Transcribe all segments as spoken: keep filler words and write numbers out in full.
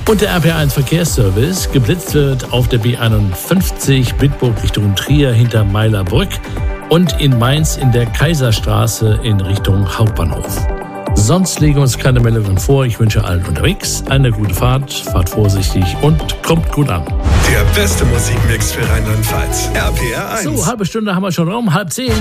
Und der R P eins Verkehrsservice. Geblitzt wird auf der B einundfünfzig Bitburg Richtung Trier hinter Meilerbrück und in Mainz in der Kaiserstraße in Richtung Hauptbahnhof. Sonst legen uns keine Meldungen vor. Ich wünsche allen unterwegs eine gute Fahrt, fahrt vorsichtig und kommt gut an. Der beste Musikmix für Rheinland-Pfalz. R P R eins. So, halbe Stunde haben wir schon rum, halb zehn.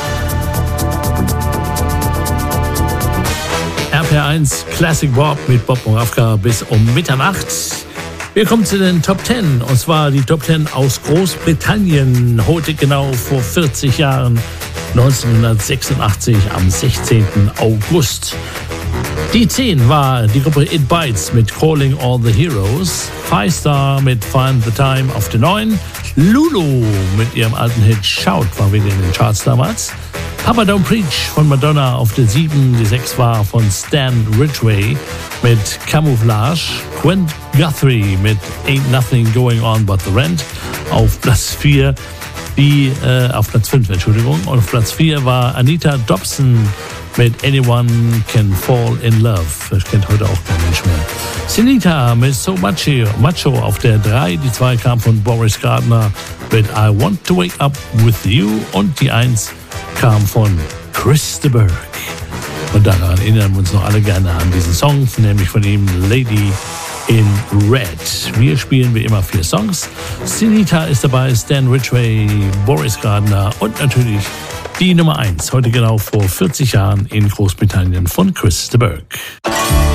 R P R eins Classic Bob mit Bob Moravka bis um Mitternacht. Wir kommen zu den Top Ten, und zwar die Top Ten aus Großbritannien. Heute genau vor vierzig Jahren, neunzehnhundertsechsundachtzig, am sechzehnten August. Die zehn war die Gruppe It Bites mit Calling All the Heroes. Five Star mit Find the Time auf der neun. Lulu mit ihrem alten Hit Shout war wieder in den Charts damals. Papa Don't Preach von Madonna auf der sieben. Die sechs war von Stan Ridgway mit Camouflage. Gwen Guthrie mit Ain't Nothing Going On But the Rent auf Platz vier. Die, äh, auf Platz fünf, Entschuldigung. Und auf Platz vier war Anita Dobson mit Anyone Can Fall in Love. Das kennt heute auch kein Mensch mehr. Sinita mit So Macho, Macho auf der drei. Die zwei kam von Boris Gardner mit I Want to Wake Up With You. Und die eins kam von Chris de Burgh. Und daran erinnern wir uns noch alle gerne an diesen Song, nämlich von ihm Lady in Red. Wir spielen wie immer vier Songs. Sinita ist dabei, Stan Ridgway, Boris Gardner und natürlich die Nummer eins. Heute genau vor vierzig Jahren in Großbritannien von Chris de Burgh.